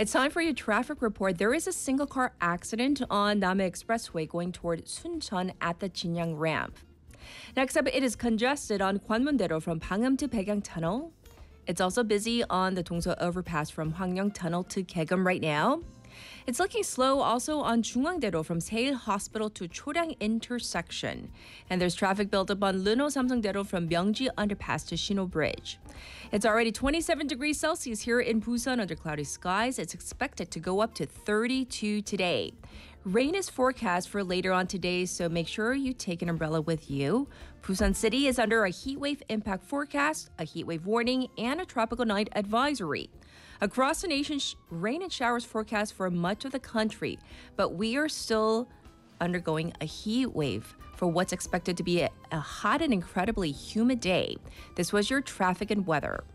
It's time for your traffic report. There is a single car accident on Namei Expressway going toward Suncheon at the Jinyang ramp. Next up, it is congested on Gwanmun-daero from Pangnam to Baegang Tunnel. It's also busy on the Dongso overpass from Hwangryong Tunnel to Daegum right now. It's looking slow also on Jungwang-daero from Seil Hospital to Choryang intersection. And there's traffic built up on Luno Samsung-daero from Myeongji Underpass to Shino Bridge. It's already 27 degrees Celsius here in Busan under cloudy skies. It's expected to go up to 32 today. Rain is forecast for later on today, so make sure you take an umbrella with you. Busan City is under a heat wave impact forecast, a heat wave warning, and a tropical night advisory. Across the nation, rain and showers forecast for much of the country, but we are still undergoing a heat wave for what's expected to be a hot and incredibly humid day. This was your traffic and weather.